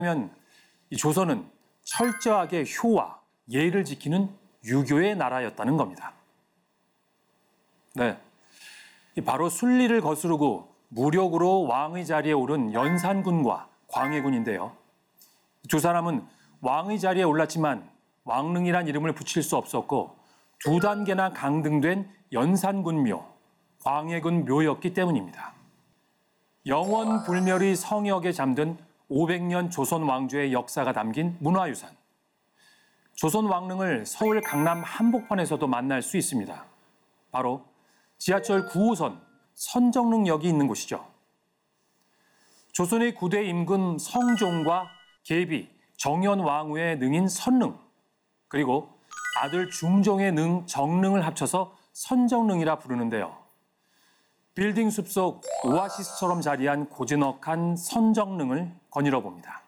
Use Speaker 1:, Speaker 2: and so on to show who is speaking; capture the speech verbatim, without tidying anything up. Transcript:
Speaker 1: 하면 이 조선은 철저하게 효와 예를 지키는 유교의 나라였다는 겁니다. 네, 바로 순리를 거스르고 무력으로 왕의 자리에 오른 연산군과 광해군인데요. 두 사람은 왕의 자리에 올랐지만 왕릉이란 이름을 붙일 수 없었고 두 단계나 강등된 연산군묘, 광해군 묘였기 때문입니다. 영원 불멸의 성역에 잠든 오백 년 조선 왕조의 역사가 담긴 문화유산. 조선 왕릉을 서울 강남 한복판에서도 만날 수 있습니다. 바로 지하철 구 호선 선정릉역이 있는 곳이죠. 조선의 구대 임금 성종과 계비, 정현 왕후의 능인 선릉, 그리고 아들 중종의 능 정릉을 합쳐서 선정릉이라 부르는데요. 빌딩 숲속 오아시스처럼 자리한 고즈넉한 선정릉을 거닐어 봅니다.